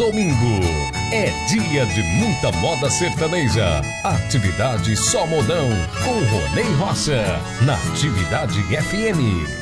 domingo é dia de muita moda sertaneja. Atividade Só Modão com Ronei Rocha na Atividade FM.